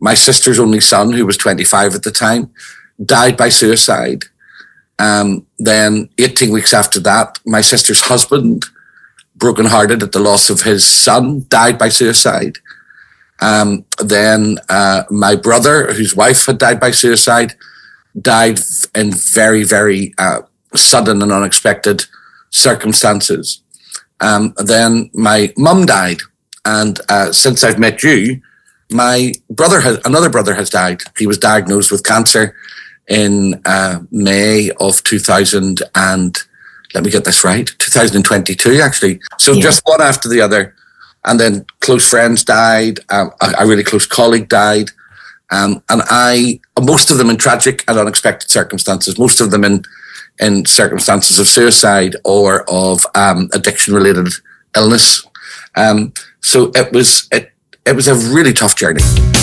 my sister's only son, who was 25 at the time, died by suicide. Then 18 weeks after that, my sister's husband, brokenhearted at the loss of his son, died by suicide. Then my brother, whose wife had died by suicide, died in very, very sudden and unexpected circumstances. Then my mum died. And since I've met you, another brother has died. He was diagnosed with cancer in May of 2000 and, let me get this right, 2022 actually. So just one after the other. And then close friends died. A really close colleague died. And most of them in tragic and unexpected circumstances, most of them in circumstances of suicide or of addiction-related illness. So it was a really tough journey.